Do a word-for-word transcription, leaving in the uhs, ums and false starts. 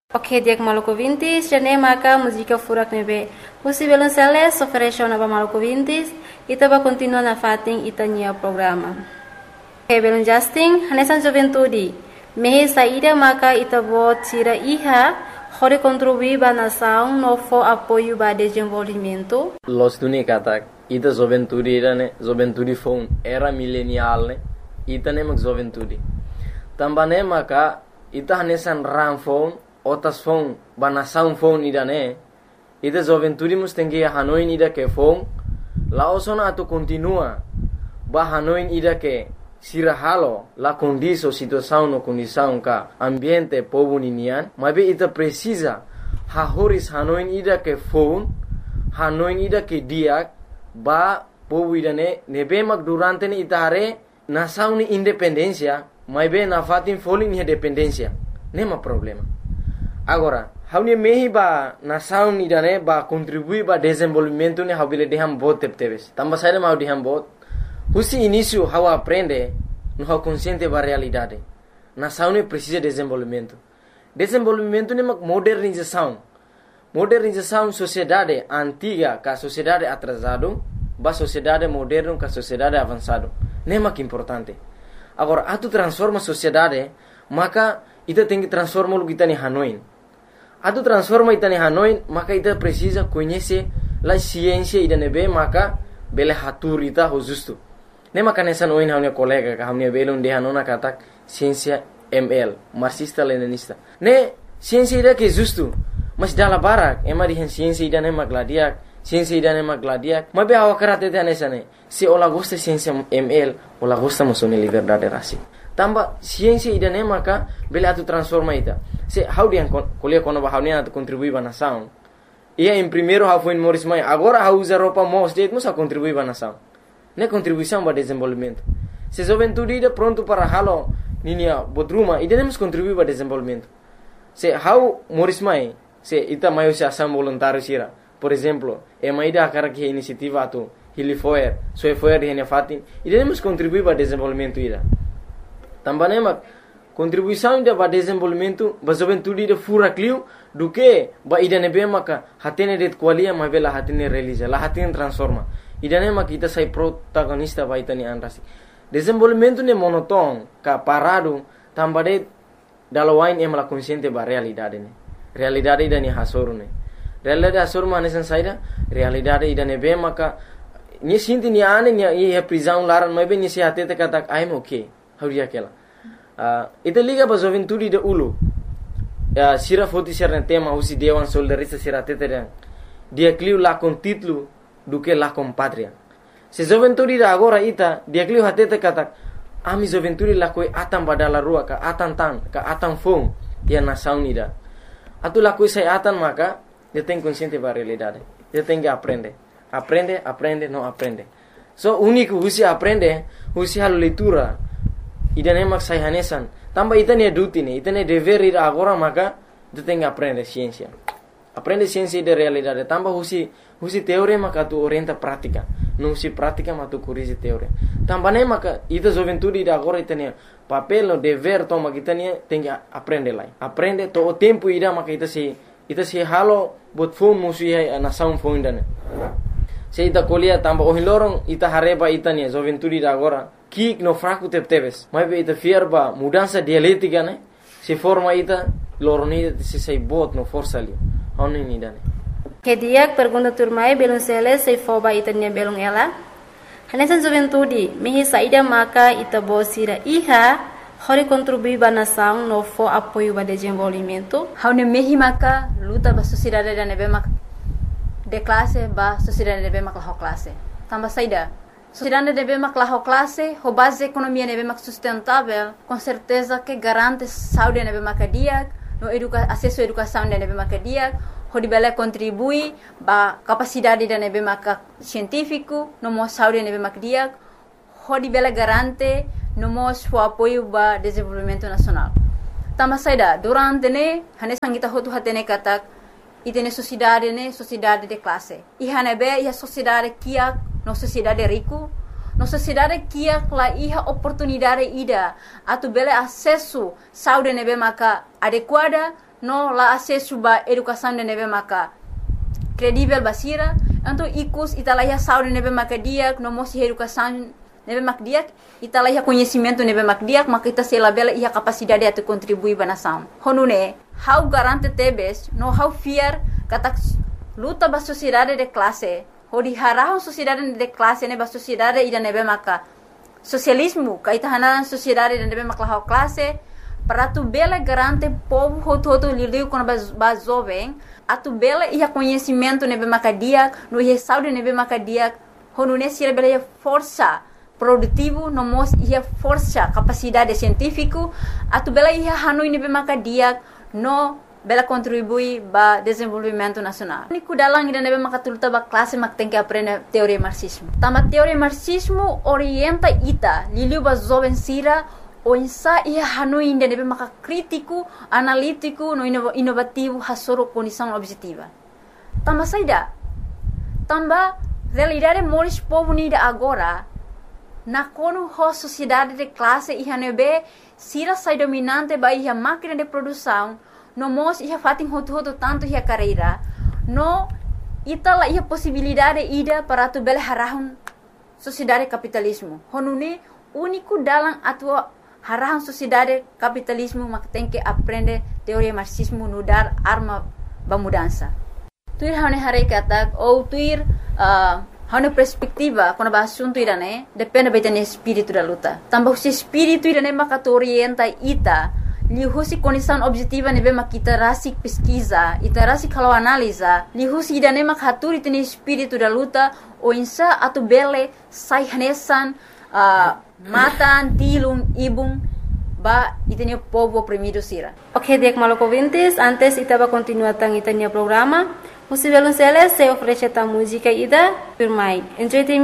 Ok, dia Maluku Vintis, jane maka música furak nebe. Pusi belum seles, oferece na Maluku Vintis, ita ba continua na fating ita nia programa. Ok, belum Justin, hanesan joventudi. Mehe saída maka ita bo tira iha, hore contribuir ba nação no fo apoio ba desenvolvimento. Los tuni katak, ita joventudi ira ne, joventudi phone era milenial ne, ita ne mak joventudi. Tambane maka ita hanesan ram phone Otas phone, banasaun phone ida ne, ida joventudi mus tengi hanoin ida ke phone, laosona atu continua, ba hanoin ida ke sirahalo, la condiso situação no condição ka ambiente povo ninian, mabe ita precisa, hahoris hanoin ida ke phone, hanoin ida ke diak, ba povo ida ne, nebe mak durante ne ita hare, nasaun ni independencia, mabe na fatin folin ni dependencia, nema problema. Agora, haunia mehi ba nação ni dane ba contribui ba desenvolvimento ne habile deham bot tepteves. Tamba saída mau deham bot. Husi início hau aprende no hau consciente ba realidade. Nação ne precisa desenvolvimento. Desenvolvimento ne mak modernização. Modernização sociedade antiga ka sociedade atrasado, ba sociedade moderno ka sociedade avançado. Ne mak importante. Agora, atu transforma sociedade, maka ita tem que transformar o que está em Hanoi. Atu transforma ita em Hanoi, maka ita precisa conhecer a ciência ida nebe, maka bele hatur ita ho justo. Ne maka nessa noin hamne colega ka hamne bele unde hanona katak ciência M L, marxista leninista. Ne ciência ida que justo, mas dala barak, ema di ciência ida ne magladiak, ciência ida ne magladiak. Mabe awa karate te nessa ne. Se ola gosta ciência M L, ola gosta musone liberdade rasi. Tamba ciência ida ne maka bele atu transforma ita. Se how dia kuliah kono ba how ne atu contribui ba nação. Ia em primeiro how foi Morris Mai, agora how usa roupa mos de musa contribui ba nação. Ne contribuição ba desenvolvimento. Se juventude ida pronto para halo ninia bodruma, ida nemos contribui ba desenvolvimento. Se how Morris Mai, se ita maio se ação voluntário sira. Por exemplo, e mai da cara que iniciativa atu Hilifoer, so foi de ne fatin, ida nemos contribui ba desenvolvimento ida. Também mak contribuição ida ba desenvolvimento ba juventude ida fura clio do que ba ida nebe maka hatene det qualia ma vela hatene realiza la hatene transforma ida ne mak ita sai protagonista ba ita ni anrasi desenvolvimento ne monoton ka parado tambade dalawain em la consciente ba realidade ne realidade ida ni hasoru ne realidade hasoru mane san saida realidade ida nebe maka ni sinti ni ane ni e prisão laran ma be ni se hatete katak I'm okay hauria kela uh, ita liga ba juventude de ulu uh, sira foti sira tema usi dewan soldarista sira tetere dia clio la con título do que la con patria se juventude da agora ita dia clio hatete katak ami juventude la koi atam badala rua ka atan tan ka atan fong dia nação nida atu la koi sai atan maka dia tem consciente ba realidade dia tem que aprender aprende aprende não aprende so único usi aprende usi halo leitura ida ne mak sai hanesan tamba ita ne duty ne ita ne dever ida agora maka tu tem que aprender ciência aprende ciência de realidade tamba husi husi teoria maka tu orienta prática não husi prática mas tu corrige teoria tamba ne maka ita juventude ida agora ita ne papel no dever toma kita ne tem que aprender lá aprende to o tempo ida maka ita se ita se halo bot fom musi a nação fonda ne se ita colia tamba o hilorong ita hareba ita ne juventude ida agora kik no fraco tepteves mas be ita fierba mudança dialética né se forma ita loroni se sei bot no força ali oni ni dane Que dia pergunta turmai belum sele se foba ita nia belum ela hanesan juventude mehi saída maka ita bosira iha hori contribui ba nação no fo apoio ba desenvolvimento haune mehi maka luta ba sociedade da nebe mak de classe ba sociedade nebe mak la classe tamba saída sociedade deve mak la classe ho base economia deve mak sustentável com certeza que garante saúde deve mak dia no educa acesso à educação deve mak dia ho dibele contribui ba capacidade deve mak científico no mo saúde deve mak dia ho dibele garante no mo o apoio ba desenvolvimento nacional tama saida durante ne hane sangita hotu hatene katak itene sociedade ne sociedade de classe e hanebe ia sociedade kia no sociedade rico no sociedade kia la iha oportunidade ida atu bele acesso saúde nebe maka adequada no la acesso ba educação de nebe maka credível basira, então icus italaiha saúde nebe maka dia, no mosi educação nebe mak dia, italaiha conhecimento nebe mak dia, maka ita sela bela ia capacidade de contribuir ba nação. Honune, how garante tebes, no how fear kata luta ba sociedade de classe, hodi harahon sociedade de classe ne ba sociedade ida nebe maka socialismo, kaita hanan sociedade de nebe maka how classe, para tu bela garante povo hoto hoto lidiu com ba jovem, a tu bela ia conhecimento nebe maka dia, no ia saúde nebe maka dia, honune sira bela ia força produtivo, no mos ia força capacidade científico, a tu bela ia hanui nebe maka dia, no bela contribui ba desenvolvimento nacional. Único dalang ida nebe maka tulta ba classe mak tem que aprender teoria marxismo. Tama teoria marxismo orienta ita, liliu ba jovem sira, o insa ia hanui ida nebe maka crítico, analítico, no inovativo, hasoro condição objetiva. Tama saida, tamba realidade moris povo nida agora, na kono ho sociedade de classe ia nebe sira sai dominante ba ia máquina de produção, no mos ia fatin hoto-hoto tanto ia carreira, no ita la ia possibilidade ida para tu bela harahun sociedade capitalismo. Honune único dalam atua harahun sociedade capitalismo mak tem que aprender teoria marxismo no dar arma ba mudança. Tuir hane hare kata ou tuir uh, hane perspectiva quando ba assunto irane depende beten espírito da luta. Tambah se espírito irane mak orienta ita lihusi condição objetiva nebe mak ita rasik pesquisa, ita rasik kalau analisa, lihusi idane mak haturi tene espírito da luta o insa atu bele sai hanesan uh, matan tilung ibung ba itene povo oprimido sira. Ok, dek maloko vintes, antes ita ba continuar tang itania programa. Musi belum selesai oferece ta música ida, firmai. Enjoy